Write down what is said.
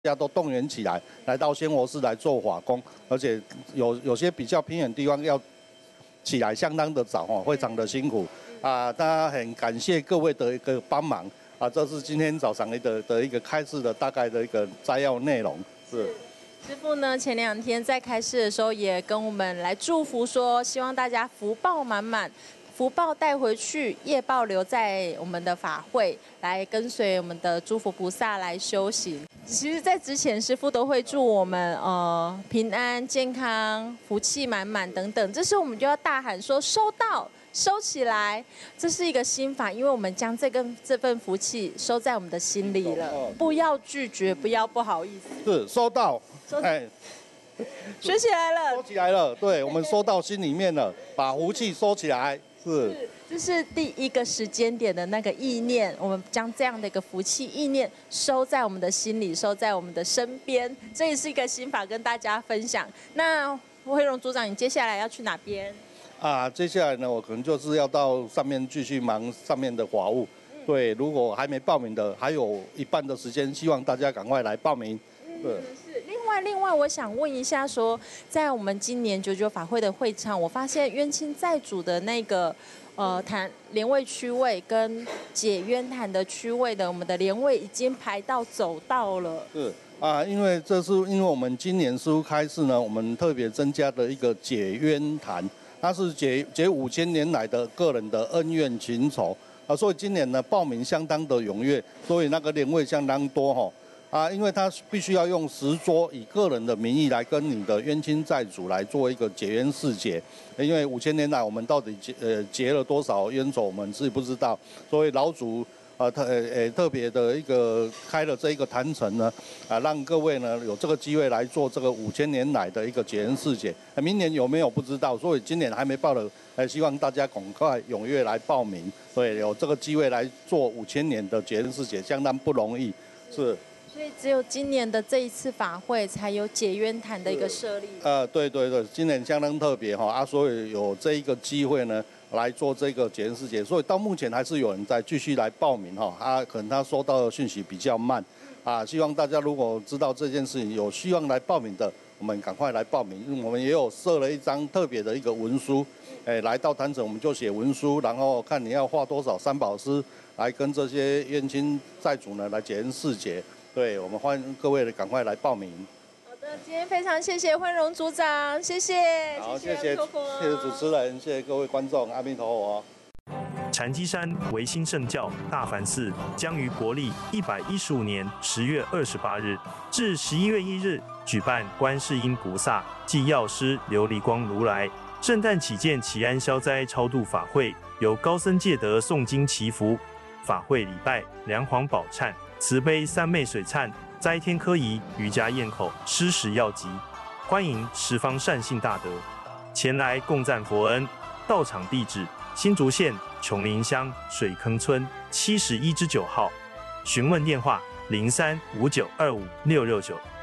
大家都动员起来，来到仙佛寺来做法工，而且有些比较偏远地方要起来相当的早非常的辛苦啊！大家很感谢各位的一个帮忙啊！这是今天早上的一个开示的大概的一个摘要内容是。 师父呢，前2天在开示的时候也跟我们来祝福说，希望大家福报满满。福报带回去，业报留在我们的法会，来跟随我们的诸佛菩萨来修行。其实，在之前师父都会祝我们平安、健康、福气满满等等。这时候我们就要大喊说：收到，收起来。这是一个心法，因为我们将这份福气收在我们的心里了，不要拒绝，不要不好意思。 是收到， 学起来了， 收起来了。对，我们收到心里面了，把福气收起来。是， 这是第一个时间点的那个意念，我们将这样的一个福气意念收在我们的心里，收在我们的身边，这也是一个心法跟大家分享。那慧荣组长，你接下来要去哪边？ 接下来呢，我可能就是要到上面继续忙上面的法务。对，如果还没报名的，还有一半的时间，希望大家赶快来报名。对。 另外，我想问一下说，在我们今年99法会的会场，我发现冤亲债主的那个谈莲位区位跟解冤谈的区位的，我们的莲位已经排到走道了。 是因为我们今年师父开示呢，我们特别增加的一个解冤谈，它是解5000年来的个人的恩怨情仇所以今年呢报名相当的踊跃，所以那个莲位相当多因为他必须要用10桌以个人的名义来跟你的冤亲债主来做一个解冤释结，因为5000年来我们到底结了多少冤仇，我们自己不知道，所以老祖特别的一个开了这一个坛城呢，让各位呢有这个机会来做这个5000年来的一个解冤释结。明年有没有不知道，所以今年还没报的，希望大家赶快踊跃来报名，对，有这个机会来做5000年的解冤释结，相当不容易，是。 所以只有今年的这一次法会才有解冤坛的一个设立。 对，今年相当特别所以有这一个机会呢来做这个解冤释结，所以到目前还是有人在继续来报名可能他收到的讯息比较慢希望大家如果知道这件事情有希望来报名的，我们赶快来报名，因为我们也有设了一张特别的一个文书，来到坛城我们就写文书，然后看你要画多少三宝诗来跟这些冤亲债主呢来解冤释结。对，我们欢迎各位赶快来报名。 好的，今天非常谢谢慧荣组长，谢谢。 好，谢谢主持人，谢谢各位观众，阿弥陀佛。 禅机山维新圣教大梵寺将于国历115年10月28日至11月1日举办观世音菩萨暨药师琉璃光如来圣诞祈见祈安消灾超度法会，由高僧戒德诵经祈福，法会礼拜梁皇宝忏。慈悲三昧水忏、斋天科仪、瑜伽咽口、施食药集，欢迎十方善信大德前来共赞佛恩。到场地址：新竹县琼林乡水坑村71-9号。询问电话：0359256669。